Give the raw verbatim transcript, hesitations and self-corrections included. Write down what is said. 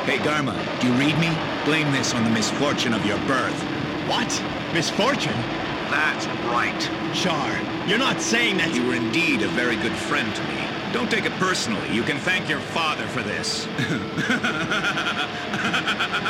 Hey, Garma, do you read me? Blame this on the misfortune of your birth. What? Misfortune? That's right. Char, you're not saying that... You were indeed a very good friend to me. Don't take it personally. You can thank your father for this.